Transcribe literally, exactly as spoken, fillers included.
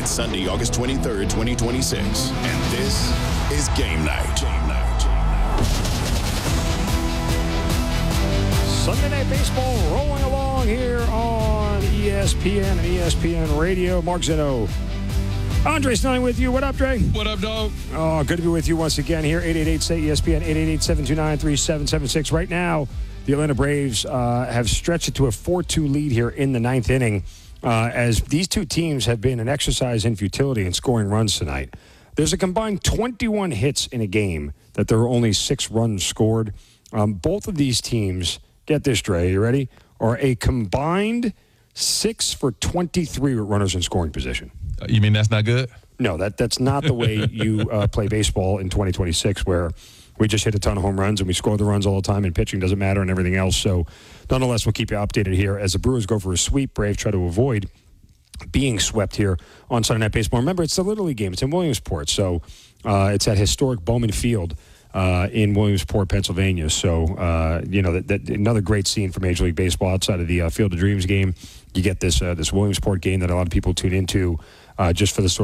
It's Sunday, August twenty-third, twenty twenty-six, and this is Game Night. Game Night. Sunday Night Baseball rolling along here on E S P N and E S P N Radio. Mark Zinno, Andre Snelling with you. What up, Dre? What up, dog? Oh, good to be with you once again here. eight eight eight, S A Y, E S P N, eight eight eight, seven two nine, three seven seven six. Right now, the Atlanta Braves uh, have stretched it to a four two lead here in the ninth inning uh, as these two teams have been an exercise in futility in scoring runs tonight. There's a combined twenty-one hits in a game that there were only six runs scored. Um, both of these teams, get this, Dre, you ready, are a combined six for twenty-three with runners in scoring position. Uh, you mean that's not good? No, that that's not the way you uh, play baseball in twenty twenty-six, where we just hit a ton of home runs and we score the runs all the time and pitching doesn't matter and everything else. So nonetheless, we'll keep you updated here as the Brewers go for a sweep. Braves try to avoid being swept here on Sunday Night Baseball. Remember, it's the Little League game. It's in Williamsport. So uh, it's at historic Bowman Field uh, in Williamsport, Pennsylvania. So, uh, you know, that, that another great scene for Major League Baseball outside of the uh, Field of Dreams game. You get this, uh, this Williamsport game that a lot of people tune into uh, just for the sort